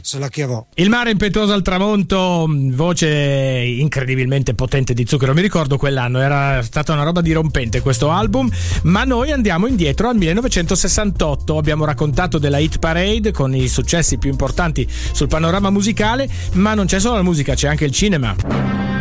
se la chiavò. Il mare impetuoso al tramonto, voce incredibilmente potente di Zucchero. Mi ricordo quell'anno, era stata una roba dirompente questo album, ma noi andiamo indietro al 1968. Abbiamo raccontato della hit parade con i successi più importanti sul panorama musicale, ma non c'è solo la musica, c'è anche il cinema.